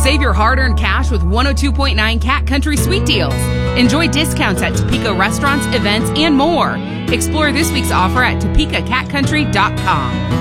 Save your hard-earned cash with 102.9 Cat Country Sweet Deals. Enjoy discounts at Topeka restaurants, events, and more. Explore this week's offer at topekacatcountry.com.